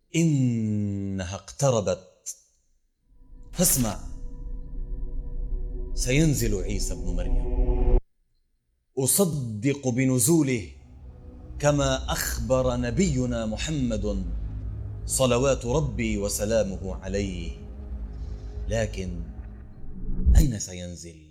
إنها اقتربت، فاسمع، سينزل عيسى ابن مريم. أصدق بنزوله كما أخبر نبينا محمد صلوات ربي وسلامه عليه، لكن أين سينزل؟